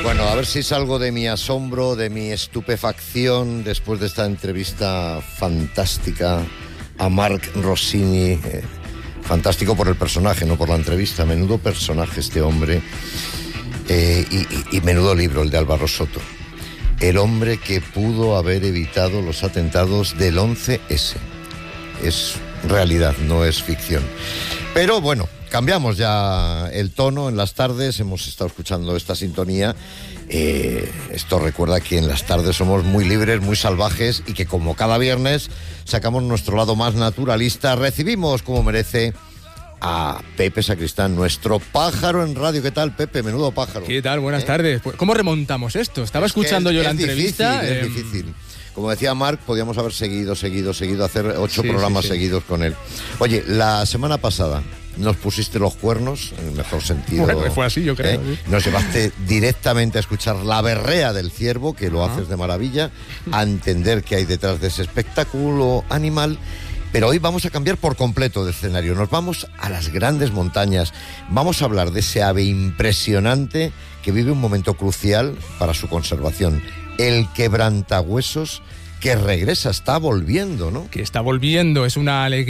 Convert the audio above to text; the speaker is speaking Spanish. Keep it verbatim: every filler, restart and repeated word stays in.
Bueno, a ver si salgo de mi asombro, de mi estupefacción después de esta entrevista fantástica a Marc Rossini. Eh, fantástico por el personaje, no por la entrevista. Menudo personaje este hombre. Eh, y, y, y menudo libro, el de Álvaro Soto. El hombre que pudo haber evitado los atentados del once ese. Es realidad, no es ficción. Pero bueno, cambiamos ya el tono en las tardes. Hemos estado escuchando esta sintonía. Eh, esto recuerda que en las tardes somos muy libres, muy salvajes, y que como cada viernes sacamos nuestro lado más naturalista. Recibimos como merece a Pepe Sacristán, nuestro pájaro en radio. ¿Qué tal, Pepe? Menudo pájaro. ¿Qué tal? Buenas ¿Eh? tardes. ¿Cómo remontamos esto? Estaba Es escuchando es, yo es la difícil, entrevista. Es eh... difícil. Como decía Marc, podíamos haber seguido, seguido, seguido, hacer ocho Sí, programas sí, sí. seguidos con él. Oye, la semana pasada nos pusiste los cuernos, en el mejor sentido. Bueno, fue así, yo creo. ¿eh? Sí. Nos llevaste directamente a escuchar la berrea del ciervo, que lo Ajá. haces de maravilla, a entender qué hay detrás de ese espectáculo animal. Pero hoy vamos a cambiar por completo de escenario. Nos vamos a las grandes montañas. Vamos a hablar de ese ave impresionante que vive un momento crucial para su conservación. El quebrantahuesos, que regresa, está volviendo, ¿no? Que está volviendo, es una alegría.